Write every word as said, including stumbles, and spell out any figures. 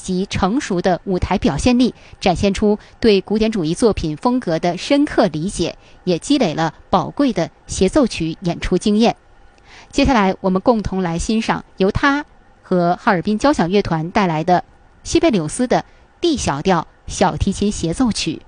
及成熟的舞台表现力，展现出对古典主义作品风格的深刻理解，也积累了宝贵的协奏曲演出经验。接下来，我们共同来欣赏由他和哈尔滨交响乐团带来的西贝柳斯的 D 小调小提琴协奏曲。